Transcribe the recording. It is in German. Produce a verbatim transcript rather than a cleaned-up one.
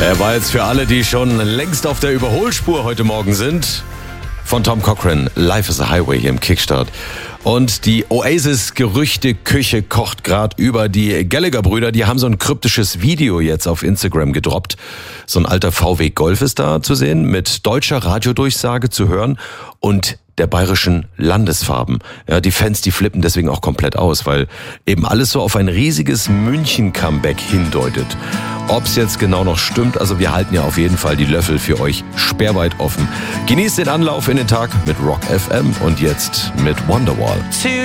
Er war jetzt für alle, die schon längst auf der Überholspur heute Morgen sind. Von Tom Cochrane, Life is a Highway hier im Kickstart. Und die Oasis-Gerüchte-Küche kocht gerade über. Die Gallagher-Brüder, die haben so ein kryptisches Video jetzt auf Instagram gedroppt. So ein alter V W Golf ist da zu sehen, mit deutscher Radiodurchsage zu hören und der bayerischen Landesfarben. Ja, die Fans, die flippen deswegen auch komplett aus, weil eben alles so auf ein riesiges München-Comeback hindeutet. Ob's jetzt genau noch stimmt, also wir halten ja auf jeden Fall die Löffel für euch sperrweit offen. Genießt den Anlauf in den Tag mit Rock F M und jetzt mit Wonderwall.